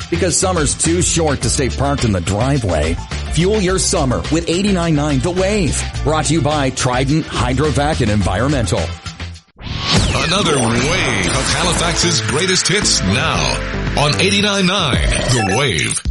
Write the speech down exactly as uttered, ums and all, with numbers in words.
Because summer's too short to stay parked in the driveway. Fuel your summer with eighty-nine point nine The Wave. Brought to you by Trident Hydrovac and Environmental. Another wave of Halifax's greatest hits now on eighty-nine point nine The Wave.